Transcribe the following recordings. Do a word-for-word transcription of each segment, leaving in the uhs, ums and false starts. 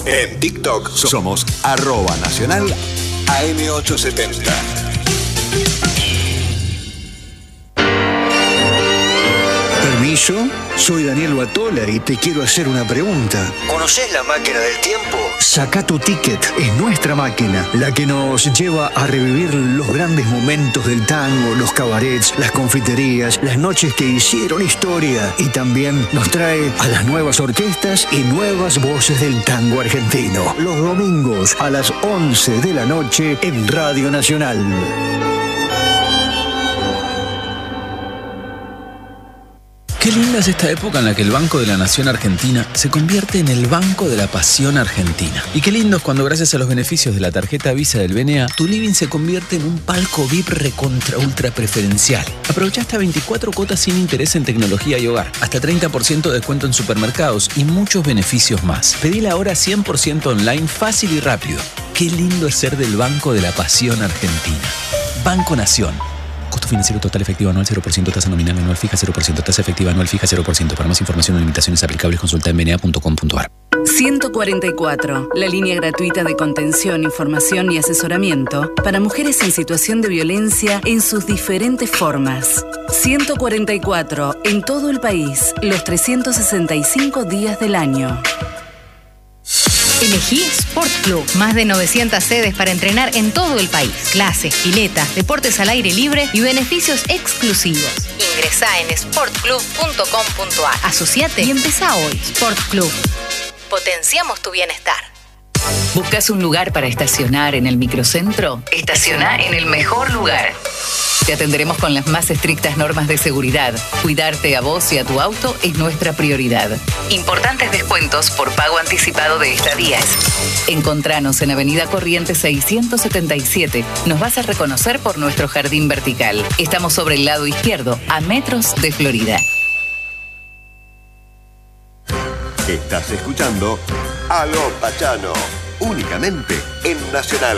En TikTok somos arroba nacional A M ochocientos setenta. ¿Permiso? Soy Daniel Batola y te quiero hacer una pregunta. ¿Conocés la máquina del tiempo? Saca tu ticket, es nuestra máquina, la que nos lleva a revivir los grandes momentos del tango, los cabarets, las confiterías, las noches que hicieron historia, y también nos trae a las nuevas orquestas y nuevas voces del tango argentino. Los domingos a las once de la noche en Radio Nacional. Qué linda es esta época en la que el Banco de la Nación Argentina se convierte en el Banco de la Pasión Argentina. Y qué lindo es cuando, gracias a los beneficios de la tarjeta Visa del B N A, tu living se convierte en un palco V I P recontra ultra preferencial. Aprovecha hasta veinticuatro cuotas sin interés en tecnología y hogar, hasta treinta por ciento de descuento en supermercados y muchos beneficios más. Pedila ahora cien por ciento online, fácil y rápido. Qué lindo es ser del Banco de la Pasión Argentina. Banco Nación. Costo financiero total efectivo anual cero por ciento, tasa nominal anual fija cero por ciento, tasa efectiva anual fija cero por ciento. Para más información o limitaciones aplicables consulta en b n a punto com punto a r. ciento cuarenta y cuatro, la línea gratuita de contención, información y asesoramiento para mujeres en situación de violencia en sus diferentes formas. ciento cuarenta y cuatro, en todo el país, los trescientos sesenta y cinco días del año. Elegí Sport Club. Más de novecientas sedes para entrenar en todo el país. Clases, piletas, deportes al aire libre y beneficios exclusivos. Ingresá en sport club punto com punto a r. Asociate y empezá hoy. Sport Club. Potenciamos tu bienestar. ¿Buscas un lugar para estacionar en el microcentro? Estaciona en el mejor lugar. Te atenderemos con las más estrictas normas de seguridad. Cuidarte a vos y a tu auto es nuestra prioridad. Importantes descuentos por pago anticipado de estadías. Encontranos en Avenida Corrientes seiscientos setenta y siete. Nos vas a reconocer por nuestro jardín vertical. Estamos sobre el lado izquierdo, a metros de Florida. Estás escuchando Aló Pachano, únicamente en Nacional.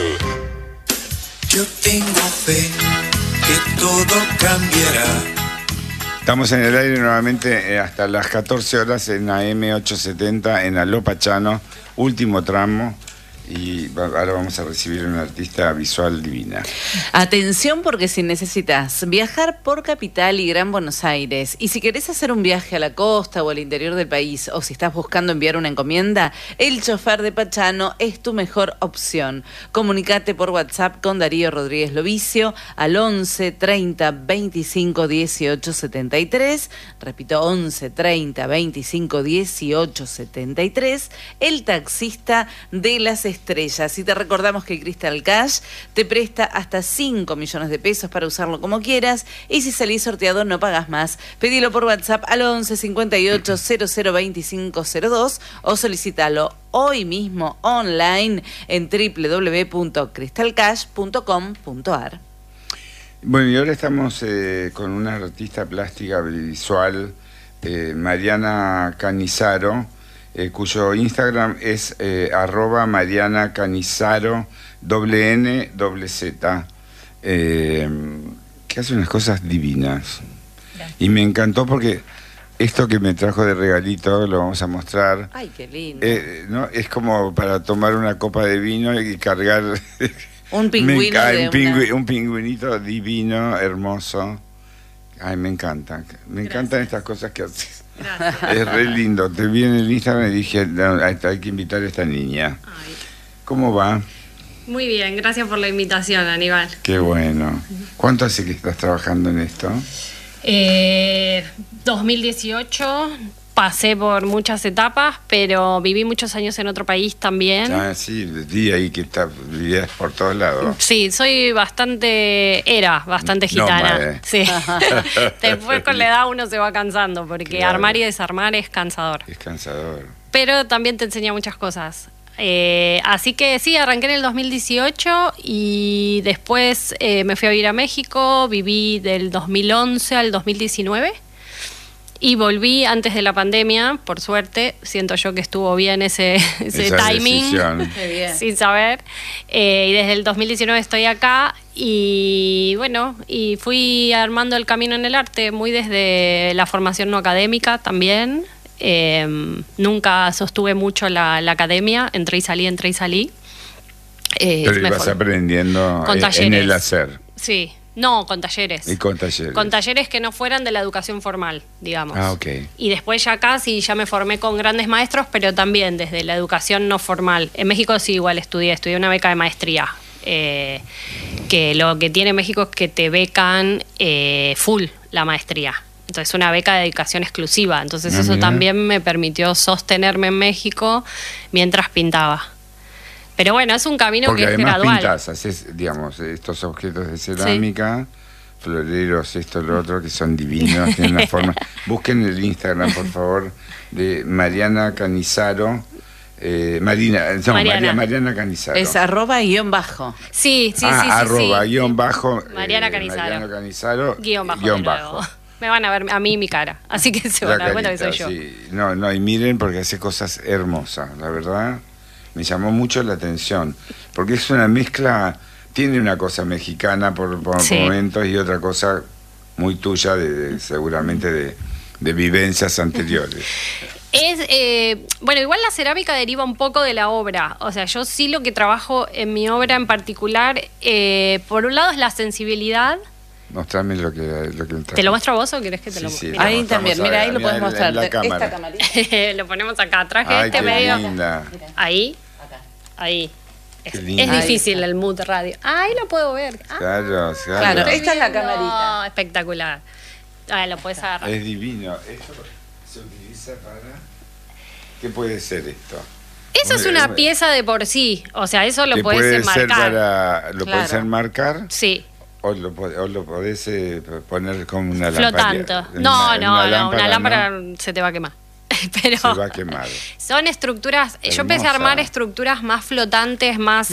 Yo tengo fe que todo cambiará. Estamos en el aire nuevamente eh, hasta las catorce horas en A M ochocientos setenta en Aló Pachano, último tramo. Y ahora vamos a recibir a una artista visual divina. Atención, porque si necesitas viajar por Capital y Gran Buenos Aires, y si querés hacer un viaje a la costa o al interior del país, o si estás buscando enviar una encomienda, el chofer de Pachano es tu mejor opción. Comunicate por WhatsApp con Darío Rodríguez Lovicio al once treinta veinticinco dieciocho setenta y tres. Repito, once treinta veinticinco dieciocho setenta y tres. El taxista de las estrellas. Y te recordamos que Crystal Cash te presta hasta cinco millones de pesos para usarlo como quieras, y si salís sorteado no pagas más. Pedilo por WhatsApp al once cincuenta y ocho cero cero veinticinco cero dos o solicítalo hoy mismo online en doble u doble u doble u punto crystal cash punto com punto a r. Bueno, y ahora estamos eh, con una artista plástica visual, eh, Mariana Canizaro, Eh, cuyo Instagram es eh, arroba Mariana Canizaro, doble N, doble Z, eh, que hace unas cosas divinas. Gracias. Y me encantó porque esto que me trajo de regalito lo vamos a mostrar. Ay, qué lindo. Eh, ¿no? Es como para tomar una copa de vino y cargar un pingüino me, de un, pingü, una... un pingüinito divino, hermoso. Ay, me encantan. Me encantan estas cosas que haces. Gracias. Es re lindo. Te vi en el Instagram y dije, no, hay que invitar a esta niña. Ay. ¿Cómo va? Muy bien, gracias por la invitación, Aníbal. Qué bueno. ¿Cuánto hace que estás trabajando en esto? Eh, dos mil dieciocho, pasé por muchas etapas, pero viví muchos años en otro país también. Ah, sí, vi ahí que está, vivías por todos lados. Sí, soy bastante, era bastante gitana. No, sí. Después con la edad uno se va cansando, porque claro, armar y desarmar es cansador. Es cansador. Pero también te enseña muchas cosas. Eh, así que sí, arranqué en el dos mil dieciocho y después eh, me fui a vivir a México, viví del dos mil once al dos mil diecinueve. Y volví antes de la pandemia, por suerte. Siento yo que estuvo bien ese, ese timing, sin saber. Eh, y desde el dos mil diecinueve estoy acá. Y bueno, y fui armando el camino en el arte, muy desde la formación no académica también. Eh, nunca sostuve mucho la, la academia, entré y salí, entré y salí. Eh, Pero me ibas formé. aprendiendo Con en talleres. el hacer. Sí, no, con talleres. Y con talleres. Con talleres que no fueran de la educación formal, digamos. Ah, ok. Y después ya acá sí, ya me formé con grandes maestros, pero también desde la educación no formal. En México sí igual estudié, estudié una beca de maestría. Eh, que lo que tiene México es que te becan eh, full la maestría. Entonces una beca de dedicación exclusiva. Entonces Ah, eso mira. también me permitió sostenerme en México mientras pintaba. Pero bueno, es un camino Porque que es además gradual. pintas, haces, digamos, estos objetos de cerámica, floreros, esto, lo otro, que son divinos, tienen una forma. Busquen el Instagram, por favor, de Mariana Canizaro. Eh, Marina, no, Mariana. María, Mariana Canizaro. Es arroba guión bajo. Sí, sí, ah, sí, sí. arroba, sí. guión bajo. Mariana eh, Canizaro. Mariana Canizaro. Guión bajo. guión de nuevo. bajo. Me van a ver a mí y mi cara. Así que se van La a dar cuenta que soy carita, yo. sí. No, no, y miren porque hace cosas hermosas, la verdad. Me llamó mucho la atención. Porque es una mezcla, tiene una cosa mexicana por, por Sí. momentos y otra cosa muy tuya, de, de- seguramente de, de vivencias anteriores. Es, eh, bueno, igual la cerámica deriva un poco de la obra. O sea, yo sí lo que trabajo en mi obra en particular, eh, por un lado es la sensibilidad. Mostrame lo que, lo que ¿Te lo muestro a vos o querés que te Sí, lo sí, muestre? lo Ahí mostramos también, mira, a- ahí lo mira, puedes en la- mostrar. en la Esta cámara. camarita. Lo ponemos acá. Traje Ay, este qué medio. linda. Ahí. Ahí. Es, Qué lindo. es Ahí difícil el mood radio. Ahí lo puedo ver. Ah, Claro, claro. Claro, estoy esta es la viendo. camarita. Espectacular. Ah, lo puedes agarrar. Es divino. Esto se utiliza para... ¿Qué puede ser esto? Eso es una pieza de por sí. O sea, eso lo Que puedes puede enmarcar. ser para... ¿Lo Claro. puedes enmarcar? Sí. O lo, po- o lo podés eh, poner como una Flotando. lámpara. No, Una- no, una no, una lámpara ¿no? se te va a quemar. Pero Se va a quemar. son estructuras, yo empecé a Hermosa. armar estructuras más flotantes, más,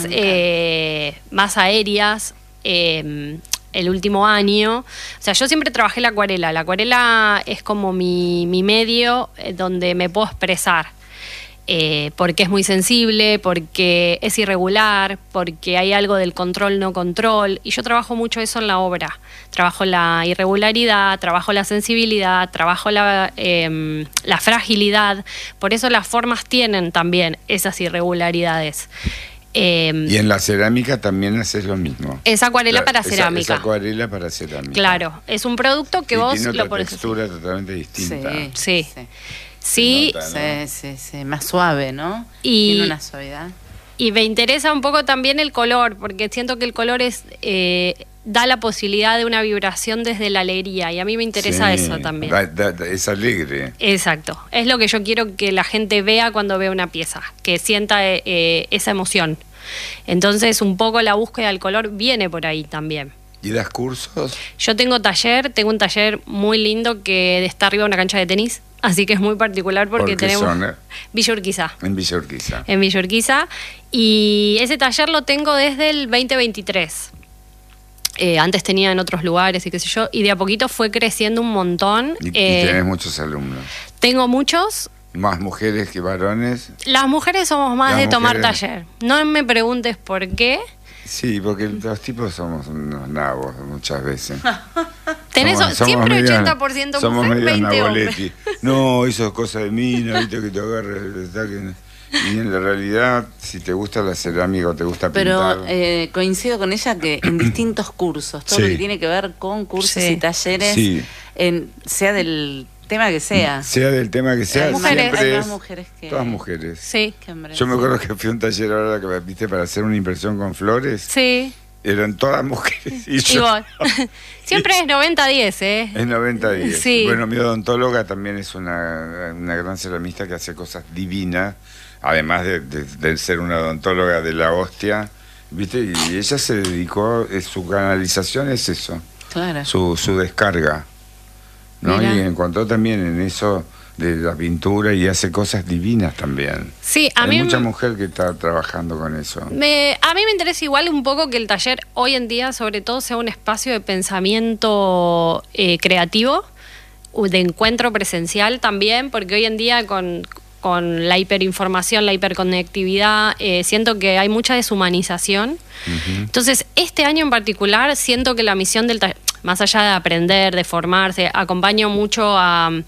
eh, más aéreas eh, el último año. O sea, yo siempre trabajé la acuarela. La acuarela es como mi, mi medio eh, donde me puedo expresar. Eh, porque es muy sensible, porque es irregular, porque hay algo del control no control, y yo trabajo mucho eso en la obra. Trabajo la irregularidad, trabajo la sensibilidad, trabajo la, eh, la fragilidad. Por eso las formas tienen también esas irregularidades. Eh, Y en la cerámica también haces lo mismo. Es acuarela Claro, para esa- cerámica. Es acuarela para cerámica. Claro, es un producto que Y vos tiene lo otra pones. textura totalmente distinta. Sí, Sí. Sí, nota, ¿no? sí, sí, sí, más suave, ¿no? Y- Tiene una suavidad. y me interesa un poco también el color, porque siento que el color es eh, da la posibilidad de una vibración desde la alegría, y a mí me interesa Sí, eso también. da- da- da- es alegre. Exacto, es lo que yo quiero que la gente vea cuando vea una pieza, que sienta eh, esa emoción. Entonces un poco la búsqueda del color viene por ahí también. ¿Y das cursos? Yo tengo taller, tengo un taller muy lindo que está arriba de una cancha de tenis, así que es muy particular porque ¿Por qué tenemos zona? Villa Urquiza. En Villa Urquiza. En Villa Urquiza, y ese taller lo tengo desde el veinte veintitrés. Eh, antes tenía en otros lugares y qué sé yo, y de a poquito fue creciendo un montón. Y, y Eh, tenés muchos alumnos. tengo muchos. Más mujeres que varones. Las mujeres somos más Las de tomar mujeres- taller. No me preguntes por qué. Sí, porque los tipos somos unos nabos muchas veces. Tenés Somos- somos siempre medios- ochenta por ciento somos mujer, medios veinte hombres. Naboletti. No, eso es cosa de mí, no, viste que te agarres. está que- Y en la realidad, si te gusta la cerámica o te gusta pintar... Pero eh, coincido con ella que en distintos cursos, todo lo Sí. que tiene que ver con cursos Sí. y talleres, Sí. en, sea del tema que sea. Sea del tema que sea, Hay mujeres- siempre hay es... más mujeres que- Todas mujeres. Sí, Qué hombre. Yo me acuerdo que fui a un taller ahora que me viste para hacer una impresión con flores. sí. Eran todas mujeres. Y Y yo, vos. Siempre es noventa diez, ¿eh? es noventa diez. Sí. Bueno, mi odontóloga también es una, una gran ceramista que hace cosas divinas, además de, de- de ser una odontóloga de la hostia, ¿viste? Y ella se dedicó, eh, su canalización es eso, Claro. su, su descarga, ¿no? Mira. Y encontró también en eso de la pintura y hace cosas divinas también. Sí, a Hay mí mucha me- mujer que está trabajando con eso. Me, a mí me interesa igual un poco que el taller hoy en día sobre todo sea un espacio de pensamiento eh, creativo, u- de encuentro presencial también, porque hoy en día con, con la hiperinformación, la hiperconectividad, eh, siento que hay mucha deshumanización. Entonces, este año en particular siento que la misión del taller, más allá de aprender, de formarse, acompaño mucho a,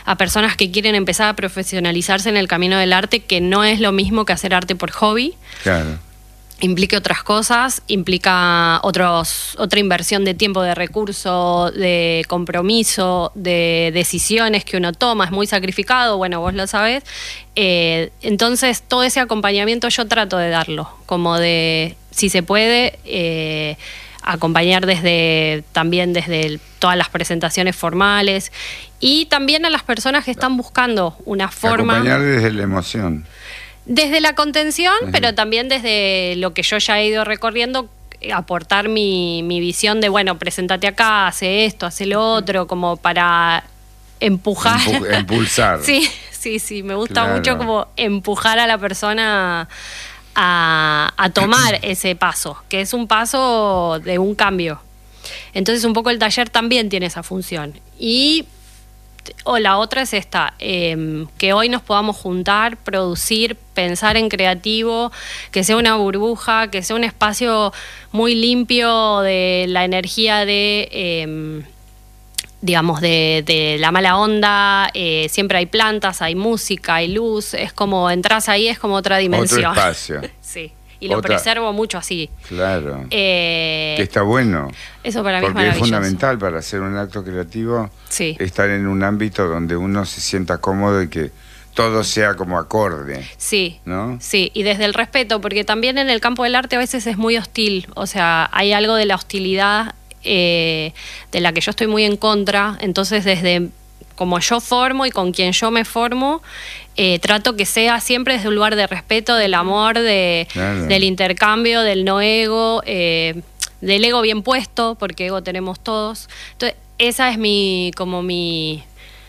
a personas que quieren empezar a profesionalizarse en el camino del arte, que no es lo mismo que hacer arte por hobby. Claro. Implica otras cosas, implica otros, otra inversión de tiempo, de recurso, de compromiso, de decisiones que uno toma, es muy sacrificado, bueno, vos lo sabés. Eh, entonces, todo ese acompañamiento yo trato de darlo, como de, si se puede, eh, acompañar desde también desde el, todas las presentaciones formales y también a las personas que están buscando una forma... Acompañar desde la emoción. Desde la contención, Uh-huh. pero también desde lo que yo ya he ido recorriendo, aportar mi, mi visión de, bueno, presentate acá, hace esto, hace lo otro, como para empujar. Empu- impulsar. Sí, sí, sí, me gusta Claro. mucho como empujar a la persona a, a tomar ese paso, que es un paso de un cambio. Entonces un poco el taller también tiene esa función. Y o la otra es esta, eh, que hoy nos podamos juntar, producir, pensar en creativo, que sea una burbuja, que sea un espacio muy limpio de la energía de, eh, digamos, de, de la mala onda. Eh, siempre hay plantas, hay música, hay luz, es como, entras ahí, es como otra dimensión. Otro espacio. Sí, y lo Otra- preservo mucho así. Claro. Eh, Que está bueno. Eso para mí es Porque es maravilloso. fundamental para hacer un acto creativo Sí. estar en un ámbito donde uno se sienta cómodo y que todo sea como acorde, Sí, ¿no? sí, y desde el respeto, porque también en el campo del arte a veces es muy hostil, o sea, hay algo de la hostilidad eh, de la que yo estoy muy en contra, entonces desde como yo formo y con quien yo me formo, eh, trato que sea siempre desde un lugar de respeto, del amor, de, Claro. del intercambio, del no ego, eh, del ego bien puesto, porque ego tenemos todos. Entonces, esa es mi, como mi...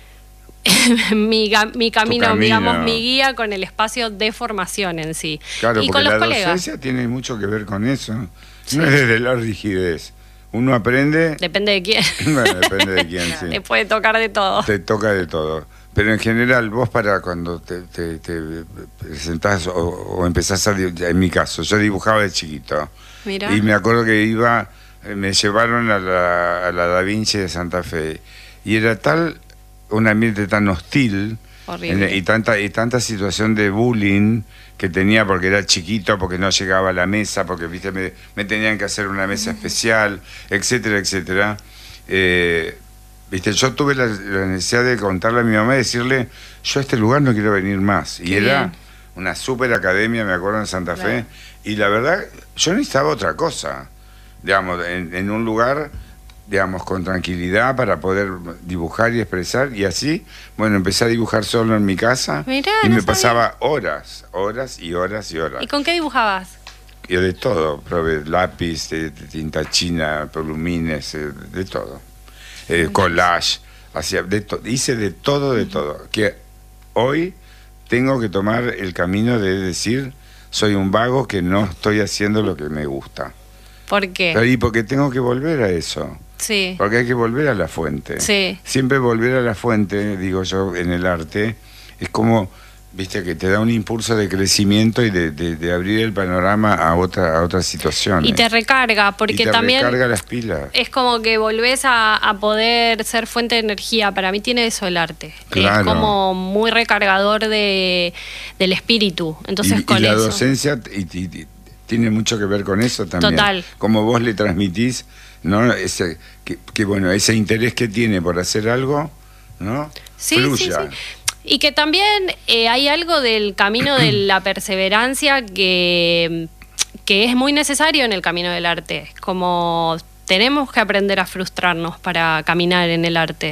mi, ga- mi camino, camino. digamos, mi guía con el espacio de formación en sí. Claro, y porque con los la colegas. docencia tiene mucho que ver con eso. Sí. No es desde la rigidez. Uno aprende... Depende de quién. Bueno, depende de quién, sí. Te puede tocar de todo. Te toca de todo. Pero en general, vos para cuando te, te, te presentás o, o empezás a... di- En mi caso, yo dibujaba de chiquito. Mira. Y me acuerdo que iba... eh, Me llevaron a la, a la Da Vinci de Santa Fe. Y era tal... Un ambiente tan hostil... Horrible. en- y tanta y tanta situación de bullying que tenía porque era chiquito, porque no llegaba a la mesa, porque viste me, me tenían que hacer una mesa especial, etcétera, etcétera. Eh, viste, yo tuve la, la necesidad de contarle a mi mamá y decirle, yo a este lugar no quiero venir más. Y Qué era bien. una súper academia, me acuerdo, en Santa Claro. Fe. Y la verdad, yo necesitaba otra cosa. Digamos, en, en un lugar, digamos, con tranquilidad para poder dibujar y expresar. Y así, bueno, empecé a dibujar solo en mi casa. Mirá, y no me sabía. pasaba horas, horas y horas y horas. ¿Y con qué dibujabas? Y de todo, probé lápiz, de, de tinta china, plumines, eh, de todo. Eh, collage, hacía de to- hice de todo, de todo. Que hoy tengo que tomar el camino de decir, soy un vago que no estoy haciendo lo que me gusta. ¿Por qué? Pero, y porque tengo que volver a eso. Sí. Porque hay que volver a la fuente. Sí. Siempre volver a la fuente, digo yo, en el arte, es como, viste, que te da un impulso de crecimiento y de, de- de abrir el panorama a otra a otras situaciones. Y te recarga, porque Y te también recarga las pilas. es como que volvés a, a poder ser fuente de energía. Para mí tiene eso el arte. Claro. Es como muy recargador de, del espíritu. Entonces y, con y la eso. docencia y- y- y tiene mucho que ver con eso también. Total. Como vos le transmitís, ¿no? Ese, que, que bueno, ese interés que tiene por hacer algo, ¿no? Sí, sí, Fluya. sí. Y que también eh, hay algo del camino de la perseverancia que, que es muy necesario en el camino del arte. Como tenemos que aprender a frustrarnos para caminar en el arte,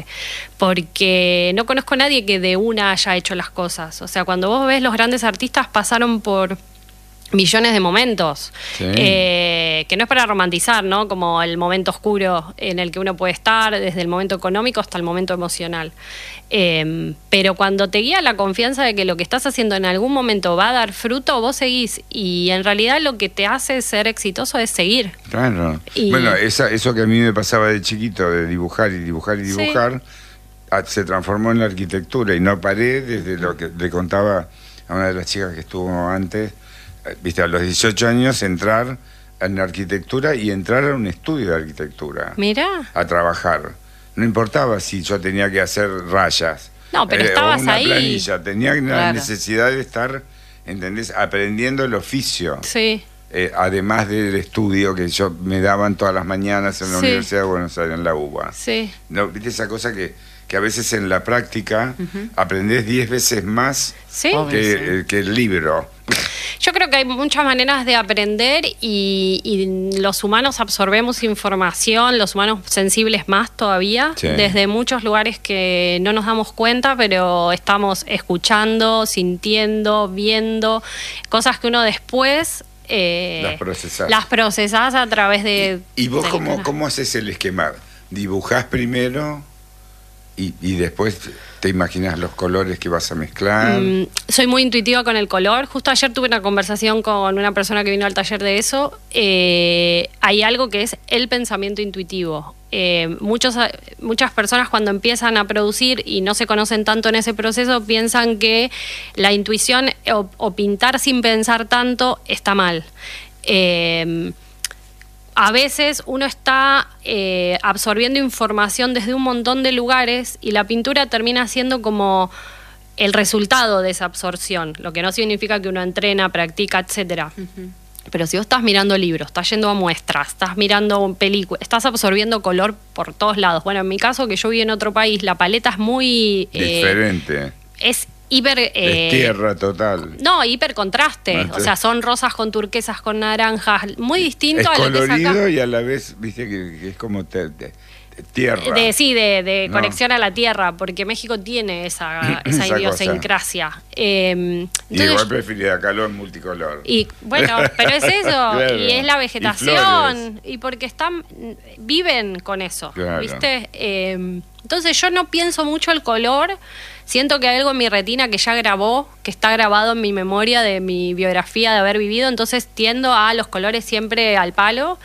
porque no conozco a nadie que de una haya hecho las cosas. O sea, cuando vos ves los grandes artistas pasaron por millones de momentos, Sí. eh, que no es para romantizar, ¿no? Como el momento oscuro en el que uno puede estar, desde el momento económico hasta el momento emocional. Eh, pero cuando te guía la confianza de que lo que estás haciendo en algún momento va a dar fruto, vos seguís. Y en realidad lo que te hace ser exitoso es seguir. Claro. Y- Bueno, esa, eso que a mí me pasaba de chiquito, de dibujar y dibujar y Sí. dibujar, a- se transformó en la arquitectura y no paré desde lo que le contaba a una de las chicas que estuvo antes, eh, viste, a los dieciocho años entrar en la arquitectura y entrar a un estudio de arquitectura, Mirá. a trabajar. No importaba si yo tenía que hacer rayas, No, pero eh, estabas o una ahí. planilla. Tenía la Claro. necesidad de estar, ¿entendés? Aprendiendo el oficio. Sí. Eh, además del estudio que yo me daban todas las mañanas en la Sí. Universidad de Buenos Aires, en la U B A. Sí. ¿No? ¿Viste esa cosa que, que a veces en la práctica aprendés diez veces más Sí. que, eh, que el libro? Yo creo que hay muchas maneras de aprender y, y los humanos absorbemos información, los humanos sensibles más todavía, Sí. desde muchos lugares que no nos damos cuenta, pero estamos escuchando, sintiendo, viendo, cosas que uno después... eh, Las procesás. Las procesás a través de... ¿Y vos del cómo, canal. cómo haces el esquema? ¿Dibujás primero y, y después te imaginas los colores que vas a mezclar? Mm, soy muy intuitiva con el color. Justo ayer tuve una conversación con una persona que vino al taller de eso. Eh, hay algo que es el pensamiento intuitivo. Eh, muchos, muchas personas cuando empiezan a producir y no se conocen tanto en ese proceso piensan que la intuición o, o pintar sin pensar tanto está mal. Eh, A veces uno está eh, absorbiendo información desde un montón de lugares y la pintura termina siendo como el resultado de esa absorción, lo que no significa que uno entrena, practica, etcétera. Uh-huh. Pero si vos estás mirando libros, estás yendo a muestras, estás mirando películas, estás absorbiendo color por todos lados. Bueno, en mi caso, que yo vivo en otro país, la paleta es muy... Eh, Diferente. Es hiper... Eh, es tierra total. No, hiper contraste. Entonces, o sea, son rosas con turquesas, con naranjas. Muy distinto es a lo que es acá. colorido y a la vez, viste, que, que es como te, te, te, tierra. De, sí, de, de no. conexión a la tierra, porque México tiene esa, esa, esa idiosincrasia. Eh, y igual prefiere acá lo multicolor. Y bueno, pero es eso, claro. y es la y vegetación, y, y porque están viven con eso, claro. ¿viste? Eh, entonces yo no pienso mucho el color. Siento que hay algo en mi retina que ya grabó, que está grabado en mi memoria de mi biografía de haber vivido, entonces tiendo a los colores siempre al palo.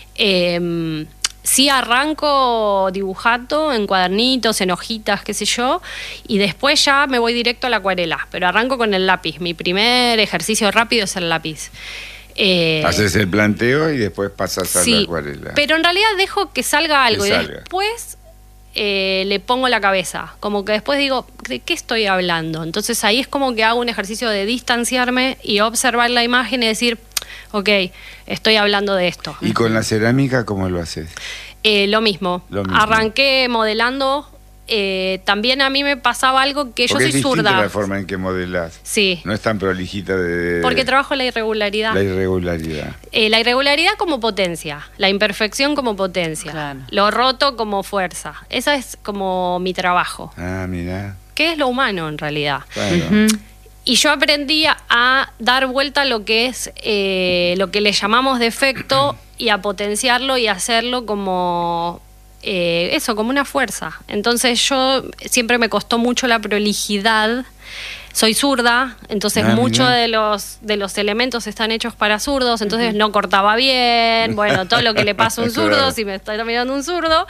Eh, sí arranco dibujando en cuadernitos, en hojitas, qué sé yo, y después ya me voy directo a la acuarela, pero arranco con el lápiz. Mi primer ejercicio rápido es el lápiz. Eh, Haces el planteo y después pasas a sí, la acuarela. Pero en realidad dejo que salga algo que y salga. después... Eh, le pongo la cabeza, como que después digo, ¿de qué estoy hablando? Entonces ahí es como que hago un ejercicio de distanciarme y observar la imagen y decir, ok, estoy hablando de esto. ¿Y con la cerámica cómo lo haces? Eh, lo mismo. Lo mismo. Arranqué modelando. Eh, también a mí me pasaba algo que Porque yo soy es distinta zurda. la forma en que modelás. Sí. No es tan prolijita de... Porque trabajo la irregularidad. La irregularidad. Eh, la irregularidad como potencia, la imperfección como potencia, Claro. lo roto como fuerza. Esa es como mi trabajo. Ah, mira. ¿Qué es lo humano en realidad? Claro. Uh-huh. Y yo aprendí a dar vuelta a lo que es eh, lo que le llamamos defecto y a potenciarlo y hacerlo como eh, eso, como una fuerza. Entonces yo siempre me costó mucho la prolijidad. Soy zurda, entonces Ah, muchos mirá. de los de los elementos están hechos para zurdos, entonces no cortaba bien, bueno, todo lo que le pasa a un zurdo, Claro. si me está mirando un zurdo.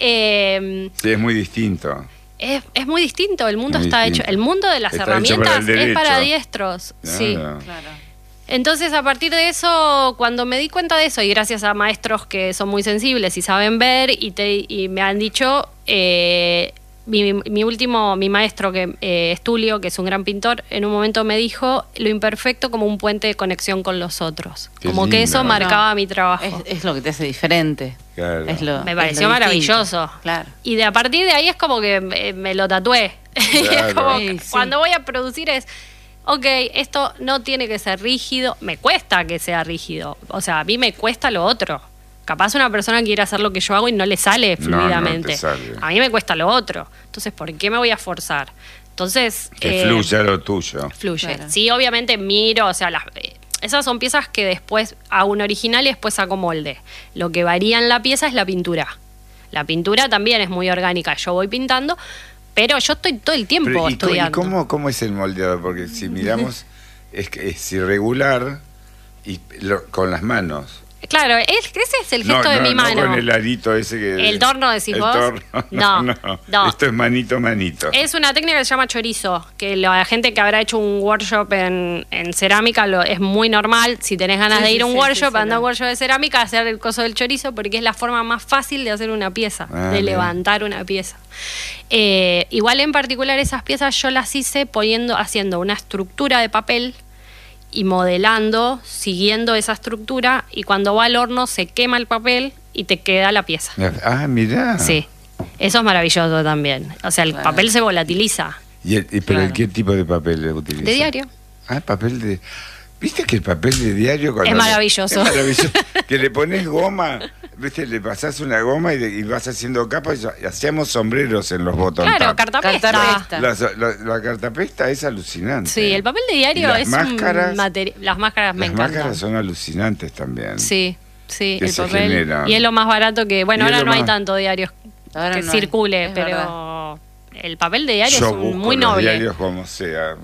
Eh, Sí, es muy distinto. es, es muy distinto, el mundo Muy está distinto. hecho, el mundo de las Está hecho para el herramientas es derecho. para diestros, sí. Claro. Claro. Entonces a partir de eso, cuando me di cuenta de eso, y gracias a maestros que son muy sensibles y saben ver, y, te, y me han dicho, eh, mi, mi último, mi maestro, que eh, es Tulio, que es un gran pintor, en un momento me dijo lo imperfecto como un puente de conexión con los otros. Qué como que lindo. eso marcaba No, mi trabajo. Es, es lo que te hace diferente. Claro. Es lo, Me es pareció lo maravilloso. distinto. Claro. Y de a partir de ahí es como que me, me lo tatué. Claro. Es como Sí, que sí. cuando voy a producir es, ok, esto no tiene que ser rígido. Me cuesta que sea rígido. O sea, a mí me cuesta lo otro. Capaz una persona quiere hacer lo que yo hago y no le sale No, no te fluidamente. sale. A mí me cuesta lo otro. Entonces, ¿por qué me voy a forzar? Entonces... Que eh, fluya lo tuyo. Fluye. Claro. Sí, obviamente miro, o sea, las, eh, esas son piezas que después hago un original y después saco molde. Lo que varía en la pieza es la pintura. La pintura también es muy orgánica. Yo voy pintando, pero yo estoy todo el tiempo Pero, ¿y, co- estudiando. ¿y cómo, cómo es el moldeado? Porque si miramos, es, que es irregular y lo- con las manos. Claro, es, ese es el gesto no, de no, mi mano. No con el arito ese que... ¿El torno decís el vos? Torno, no, no, no, no. Esto es manito, manito. Es una técnica que se llama chorizo, que la gente que habrá hecho un workshop en, en cerámica lo, es muy normal. Si tenés ganas Sí, de sí, ir a un sí, workshop, sí, sí, anda a no. un workshop de cerámica, hacer el coso del chorizo, porque es la forma más fácil de hacer una pieza, Ah, de bien. levantar una pieza. Eh, igual en particular esas piezas yo las hice poniendo, haciendo una estructura de papel y modelando, siguiendo esa estructura, y cuando va al horno se quema el papel y te queda la pieza. Ah, mirá. Sí, eso es maravilloso también. O sea, el Claro. papel se volatiliza. ¿Y, el, y pero Claro. qué tipo de papel utiliza? De diario. Ah, papel de... ¿Viste que el papel de diario... cuando Es le- maravilloso. Es maravilloso. Que le pones goma, ¿viste? Le pasás una goma y, de- y vas haciendo capas y hacíamos sombreros en los botones. Claro, cartapesta. Cartapesta. La, la, la cartapesta es alucinante. Sí, el papel de diario Y las es máscaras- un material. Las máscaras me Las encantan. máscaras son alucinantes también. Sí, sí, que el se papel. generan. Y es lo más barato que. Bueno, Y es ahora lo no hay más- tanto diarios Ahora que no hay, circule, es pero el papel de diario Yo es un- busco muy los noble. diarios como sea.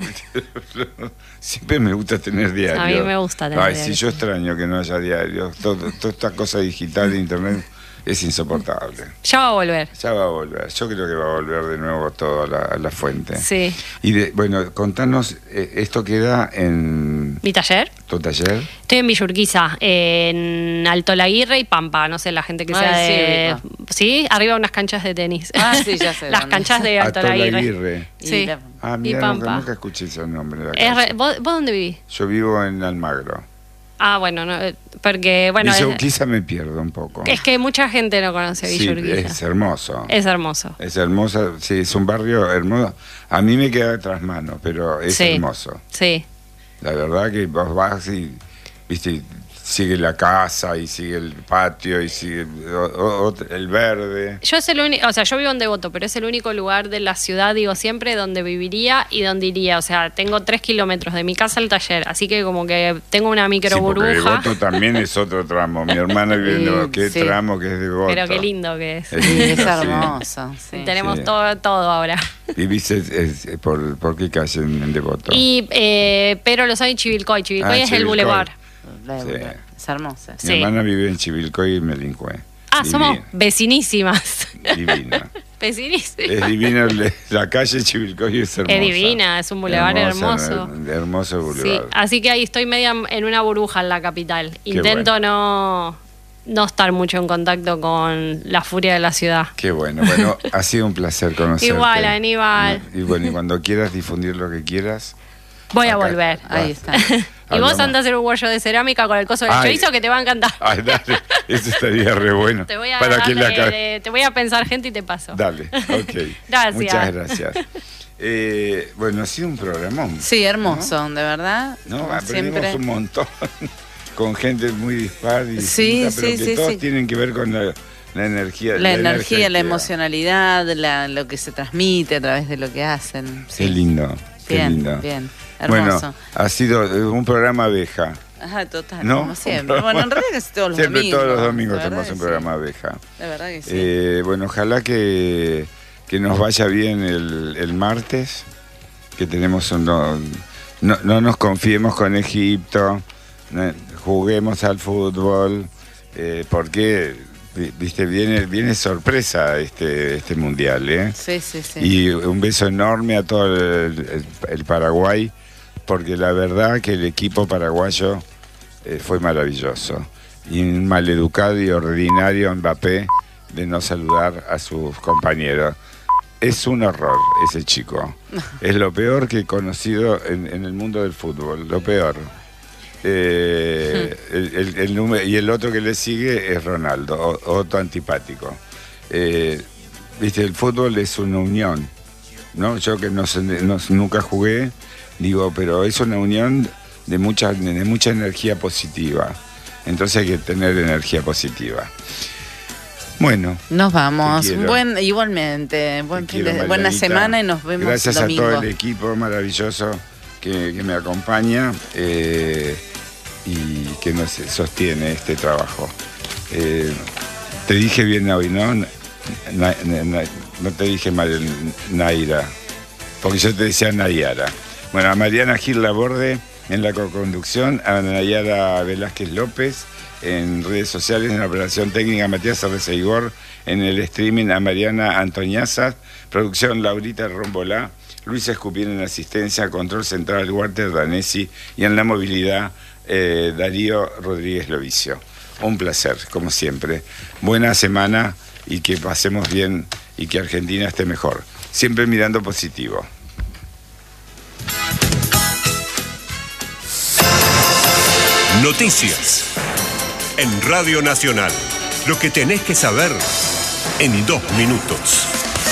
Siempre me gusta tener diarios. A mí me gusta tener Ay, diarios. sí, yo extraño que no haya diarios. Todo, toda esta cosa digital de internet es insoportable. Ya va a volver. Ya va a volver. Yo creo que va a volver de nuevo todo a la, a la fuente. Sí. Y de, bueno, contanos, eh, esto queda en ¿Mi taller? tu taller. Estoy en Villurquiza, en Alto Laguirre y Pampa. No sé, la gente que Ay, sea sí, de. ubico. Sí, arriba unas canchas de tenis. Ah, sí, ya sé Las dónde. canchas de Alto Laguirre. Atolaguirre. Sí. Y la- Ah, Y mira, nunca, Pampa. nunca escuché ese nombre. De la Es calle. re- ¿vos, vos dónde vivís? Yo vivo en Almagro. Ah, bueno, no, eh, porque. bueno Villa es, Urquiza me pierdo un poco. es que mucha gente no conoce Sí, Villurquiza. es hermoso. Es hermoso. Es hermoso, sí, es un barrio hermoso. A mí me queda tras mano, pero es Sí. hermoso. Sí. La verdad que vos vas y, viste, sigue la casa y sigue el patio y sigue o- o- el verde. Yo es el único, o sea, yo vivo en Devoto, pero es el único lugar de la ciudad, digo siempre, donde viviría y donde iría. O sea, tengo tres kilómetros de mi casa al taller, así que como que tengo una micro Sí, porque burbuja. Devoto también es otro tramo. Mi hermana vive en Sí, Devoto. ¿Qué sí. tramo que es Devoto? Pero qué lindo que es. Es Sí, lindo, es sí. hermoso. Sí. Tenemos Sí. todo, todo ahora. ¿Vivís es- es- por, por qué calle en, en Devoto? Y, eh, pero los hay en Chivilcoy. Chivilcoy Ah, es el Chivilcoy. boulevard. La- Sí. Es hermosa. Mi sí. hermana vive en Chivilcoy y Melincué. Ah, Divina, somos vecinísimas. Divina. Vecinísimas. Es divina el- la calle Chivilcoy, es hermosa. Es divina, es un bulevar Hermosa, hermoso. her- Hermoso el Sí, bulevar. así que ahí estoy media en una burbuja en la capital. Intento no, no estar mucho en contacto con la furia de la ciudad. Qué bueno. Bueno, ha sido un placer conocerte. Igual, Aníbal. Y bueno, y cuando quieras difundir lo que quieras. Voy a acá- volver. Ahí está. Y vos Hablamos. andás a hacer un workshop de cerámica con el coso del Ay. chorizo que te va a encantar. Ay, dale, eso estaría re bueno. Te voy a, Para que darle la ca- de- te voy a pensar gente y te paso. Dale, ok. Gracias. Muchas gracias. Eh, bueno, ha sido un programón. Sí, hermoso, de verdad. ¿No? Como Aprendimos siempre. un montón con gente muy dispar y Sí, distinta, pero sí, que sí, todos sí. tienen que ver con la, la energía. La energía, la energética. emocionalidad, la- lo que se transmite a través de lo que hacen. Qué lindo, qué Bien, lindo. bien, hermoso. Bueno, ha sido eh, un programa abeja. Ajá, total, ¿No? como siempre. Bueno, en realidad casi todos los Siempre domingos. todos los domingos la verdad tenemos un que programa abeja. sí. La verdad que sí. Eh, bueno, ojalá que, que nos vaya bien el, el martes, que tenemos un... No, no, no nos confiemos con Egipto, no, juguemos al fútbol, eh, porque, vi- viste, viene, viene sorpresa este, este mundial, ¿eh? Sí, sí, sí. Y un beso enorme a todo el, el- el Paraguay, porque la verdad que el equipo paraguayo eh, fue maravilloso. Y un maleducado y ordinario Mbappé de no saludar a sus compañeros. Es un horror ese chico. Es lo peor que he conocido en, en el mundo del fútbol, lo peor. Eh, el, el- el número- y el otro que le sigue es Ronaldo, o- otro antipático. Eh, Viste, el fútbol es una unión, ¿no? Yo que no, sé- no- nunca jugué, digo, pero es una unión de mucha, de mucha energía positiva. Entonces hay que tener energía positiva. Bueno. Nos vamos. Te quiero. Buen, igualmente. Buen Te fin quiero, de- buena Marianita. semana y nos vemos Gracias domingo. a todo el equipo maravilloso que, que me acompaña eh, y que nos sostiene este trabajo. Eh, te dije bien hoy, ¿no? Na- na- na- no te dije mal Naira, porque yo te decía Nayara. Bueno, a Mariana Gil Laborde, En la coconducción, a Nayara Velázquez López. En redes sociales, en la operación técnica, Matías Arreceigor. En el streaming, a Mariana Antoniazas. Producción, Laurita Rombolá. Luis Escupín en asistencia, control central, Walter Danesi. Y en la movilidad, eh, Darío Rodríguez Lovicio. Un placer, como siempre. Buena semana y que pasemos bien y que Argentina esté mejor. Siempre mirando positivo. Noticias en Radio Nacional. Lo que tenés que saber en dos minutos.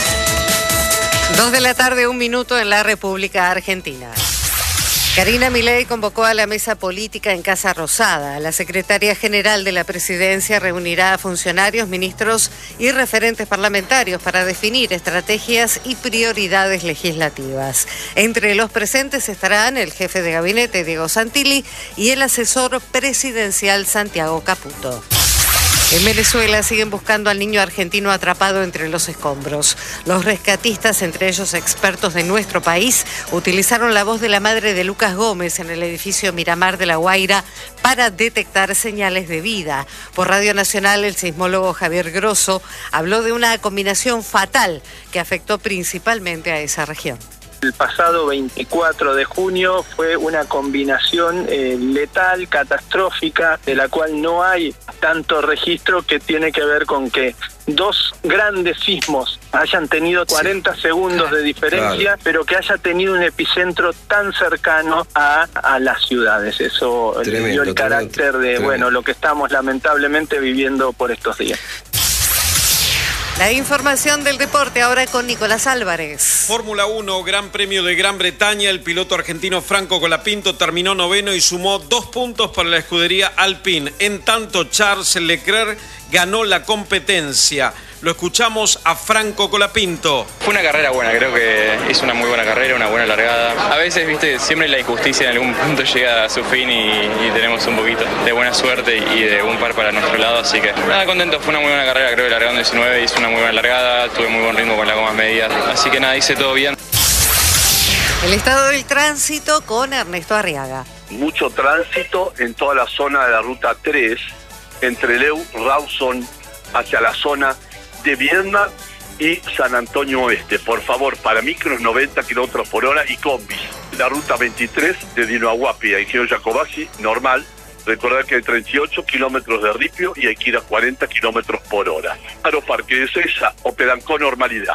Dos de la tarde, un minuto en la República Argentina. Karina Milei convocó a la mesa política en Casa Rosada. La secretaria general de la presidencia reunirá a funcionarios, ministros y referentes parlamentarios para definir estrategias y prioridades legislativas. Entre los presentes estarán el jefe de gabinete, Diego Santilli, y el asesor presidencial, Santiago Caputo. En Venezuela siguen buscando al niño argentino atrapado entre los escombros. Los rescatistas, entre ellos expertos de nuestro país, utilizaron la voz de la madre de Lucas Gómez en el edificio Miramar de La Guaira para detectar señales de vida. Por Radio Nacional, el sismólogo Javier Grosso habló de una combinación fatal que afectó principalmente a esa región. El pasado veinticuatro de junio fue una combinación eh, letal, catastrófica, de la cual no hay tanto registro, que tiene que ver con que dos grandes sismos hayan tenido cuarenta sí. segundos de diferencia, claro. pero que haya tenido un epicentro tan cercano a, a las ciudades. Eso tremendo, le dio el carácter tremendo, de, tremendo. bueno, lo que estamos lamentablemente viviendo por estos días. La información del deporte ahora con Nicolás Álvarez. Fórmula uno, Gran Premio de Gran Bretaña. El piloto argentino Franco Colapinto terminó noveno y sumó dos puntos para la escudería Alpine. En tanto, Charles Leclerc ganó la competencia. Lo escuchamos a Franco Colapinto. Fue una carrera buena, creo que hizo una muy buena carrera, una buena largada. A veces, viste, siempre la injusticia en algún punto llega a su fin y, y tenemos un poquito de buena suerte y de un par para nuestro lado, así que nada, contento. Fue una muy buena carrera, creo que largando diecinueve, hizo una muy buena largada, tuve muy buen ritmo con las gomas medias, así que nada, hice todo bien. El estado del tránsito con Ernesto Arriaga. Mucho tránsito en toda la zona de la ruta tres, entre Leu, Rawson, hacia la zona de Viedma y San Antonio Oeste. Por favor, para micros noventa kilómetros por hora y combis. La ruta veintitrés de Dinoaguapi a Ingeniero Jacobacci, normal. Recordar que hay treinta y ocho kilómetros de ripio y hay que ir a cuarenta kilómetros por hora. Aeroparque de Seiza operan con normalidad.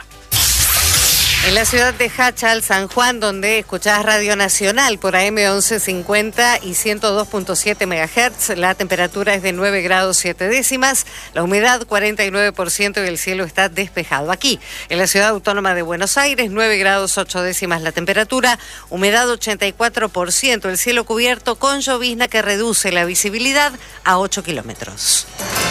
En la ciudad de Hachal, San Juan, donde escuchás Radio Nacional por A M once cincuenta y ciento dos punto siete megahertz, la temperatura es de nueve grados siete décimas, la humedad cuarenta y nueve por ciento y el cielo está despejado. Aquí, en la ciudad autónoma de Buenos Aires, nueve grados ocho décimas la temperatura, humedad ochenta y cuatro por ciento, el cielo cubierto con llovizna que reduce la visibilidad a ocho kilómetros.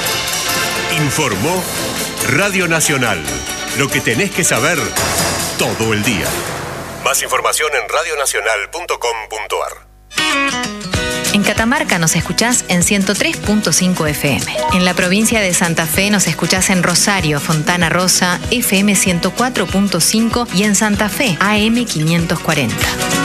Informó Radio Nacional. Lo que tenés que saber todo el día. Más información en radio nacional punto com punto a r. En Catamarca nos escuchás en ciento tres punto cinco F M. En la provincia de Santa Fe nos escuchás en Rosario, Fontana Rosa, F M ciento cuatro punto cinco y en Santa Fe, A M quinientos cuarenta.